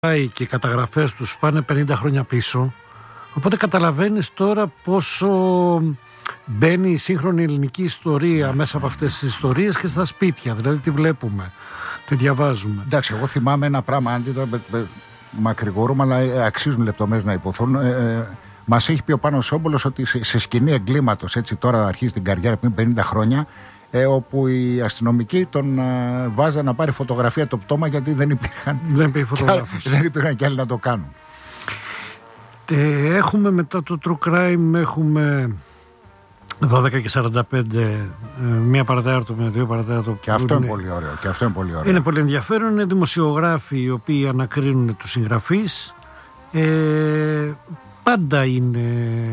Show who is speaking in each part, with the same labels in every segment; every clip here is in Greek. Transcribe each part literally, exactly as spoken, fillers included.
Speaker 1: και οι καταγραφές τους πάνε πενήντα χρόνια πίσω, οπότε καταλαβαίνεις τώρα πόσο μπαίνει η σύγχρονη ελληνική ιστορία μέσα από αυτές τις ιστορίες και στα σπίτια, δηλαδή τι βλέπουμε, τι διαβάζουμε.
Speaker 2: Εντάξει, εγώ θυμάμαι ένα πράγμα, αν δεν μακρηγορούμε, αλλά αξίζουν λεπτομέρειες να υποθούν. Ε, ε, μας έχει πει ο Πάνος Σόμπολος ότι σε, σε σκηνή εγκλήματος, έτσι τώρα αρχίζει την καριέρα πριν πενήντα χρόνια, ε, όπου οι αστυνομικοί τον ε, βάζαν να πάρει φωτογραφία το πτώμα γιατί δεν υπήρχαν,
Speaker 1: δεν υπήρχε φωτογράφος.
Speaker 2: δεν υπήρχαν και άλλοι να το κάνουν.
Speaker 1: Ε, έχουμε μετά το True Crime, έχουμε δώδεκα και σαράντα πέντε, μία παρατέταρτο με δύο παρατέταρτο.
Speaker 2: Και αυτό είναι,
Speaker 1: είναι
Speaker 2: πολύ ωραίο, και αυτό είναι πολύ ωραίο.
Speaker 1: Είναι πολύ ενδιαφέρον, είναι δημοσιογράφοι οι οποίοι ανακρίνουν τους συγγραφείς. Ε, πάντα είναι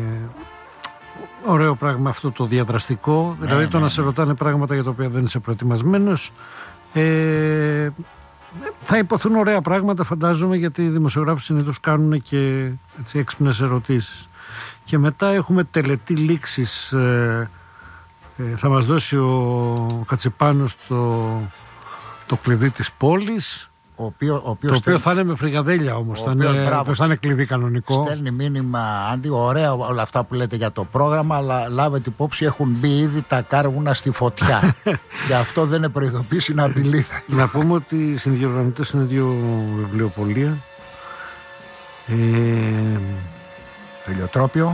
Speaker 1: ωραίο πράγμα αυτό το διαδραστικό, ναι, δηλαδή ναι, το ναι. να σε ρωτάνε πράγματα για τα οποία δεν είσαι προετοιμασμένος. Ε, θα υποθούν ωραία πράγματα, φαντάζομαι, γιατί οι δημοσιογράφοι συνήθως κάνουν και έτσι, έξυπνες ερωτήσεις. Και μετά έχουμε τελετή λήξης. Ε, ε, θα μας δώσει ο Κατσιπάνος το, το κλειδί της πόλης. Ο οποίο, ο οποίος το οποίο στέλνει, θα είναι με φρικαδέλια όμως, θα, είναι, θα είναι κλειδί κανονικό.
Speaker 2: Στέλνει μήνυμα, Άντι, ωραία όλα αυτά που λέτε για το πρόγραμμα, αλλά λάβετε υπόψη, έχουν μπει ήδη τα κάρβουνα στη φωτιά. Και αυτό δεν είναι προειδοποίηση, είναι απειλή.
Speaker 1: Να πούμε ότι οι συνδιοργανωτές είναι δύο βιβλιοπωλεία. Ε,
Speaker 2: το Ηλιοτρόπιο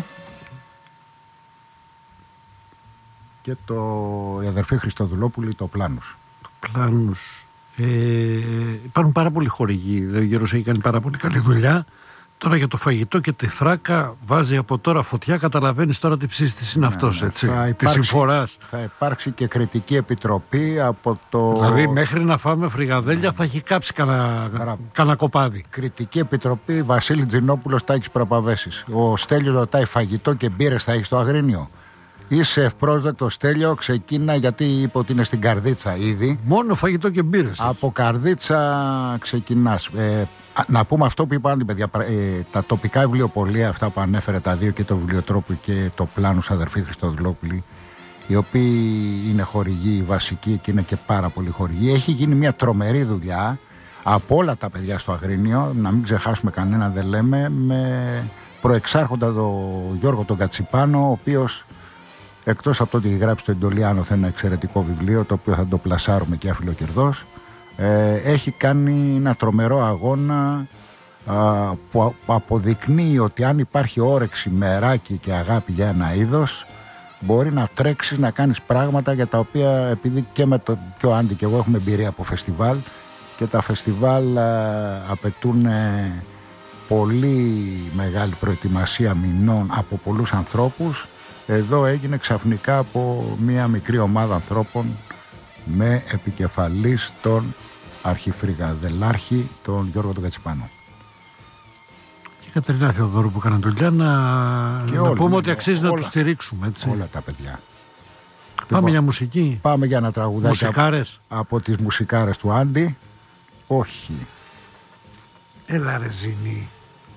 Speaker 2: και το η αδερφή Χριστοδουλόπουλη, το Πλάνους.
Speaker 1: Το Πλάνους. Ε, υπάρχουν πάρα πολλοί χορηγοί. Ο Γιώργος έχει κάνει πάρα πολύ καλή δουλειά. Τώρα για το φαγητό και τη θράκα βάζει από τώρα φωτιά. Καταλαβαίνεις τώρα τι ψήστης είναι, ναι, αυτός, ναι, έτσι, της συμφοράς.
Speaker 2: Θα υπάρξει και κριτική επιτροπή από το...
Speaker 1: Δηλαδή μέχρι να φάμε φρυγαδέλια θα έχει κάψει κανένα κανα κοπάδι.
Speaker 2: Κριτική επιτροπή Βασίλη Τζινόπουλος, Τάκης Προπαβέσης. Ο Στέλιος ρωτάει, φαγητό και μπύρες θα έχει στο Αγρίνιο? Είσαι ευπρόσδεκτο, Στέλιο, ξεκίνα, γιατί είπε ότι είναι στην Καρδίτσα ήδη.
Speaker 1: Μόνο φαγητό και μπύρες.
Speaker 2: Από Καρδίτσα ξεκινάς. Ε, να πούμε αυτό που είπαν, παιδιά, ε, τα τοπικά βιβλιοπωλεία, αυτά που ανέφερε τα δύο, και το Βιβλιοτρόπιο και το Πλάνους, αδερφή Χριστοδουλόπουλη, οι οποίοι είναι χορηγοί βασικοί και είναι και πάρα πολλοί χορηγοί. Έχει γίνει μια τρομερή δουλειά από όλα τα παιδιά στο Αγρίνιο, να μην ξεχάσουμε κανένα, δεν λέμε, με προεξάρχοντα τον Γιώργο τον Κατσιπάνο, ο οποίος, εκτός από το ότι έχει γράψει το Εντολιάνο, θα είναι ένα εξαιρετικό βιβλίο, το οποίο θα το πλασάρουμε και αφιλοκερδός, ε, έχει κάνει ένα τρομερό αγώνα α, που αποδεικνύει ότι αν υπάρχει όρεξη, μεράκι και αγάπη για ένα είδος, μπορεί να τρέξεις να κάνεις πράγματα για τα οποία, επειδή και με το και ο Άντι και εγώ έχουμε εμπειρία από φεστιβάλ, και τα φεστιβάλ α, απαιτούν ε, πολύ μεγάλη προετοιμασία μηνών από πολλούς ανθρώπους. Εδώ έγινε ξαφνικά από μια μικρή ομάδα ανθρώπων με επικεφαλής τον αρχιφρυγαδελάρχη, τον Γιώργο τον Κατσιπάνο.
Speaker 1: Και η Κατερίνα Θεοδόρου που έκανε δουλειά, να, να όλοι, πούμε ότι αξίζει όλα, να τους στηρίξουμε, έτσι.
Speaker 2: Όλα τα παιδιά.
Speaker 1: Πάμε λοιπόν, για μουσική.
Speaker 2: Πάμε για ένα τραγουδάκι από, από τις μουσικάρες του Άντι. Όχι.
Speaker 1: Έλα ρε Ζήνη.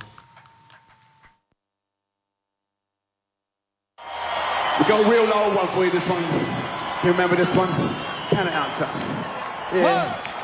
Speaker 3: We got a real old one for you, this one. Do you remember this one? Count it out, sir. Yeah.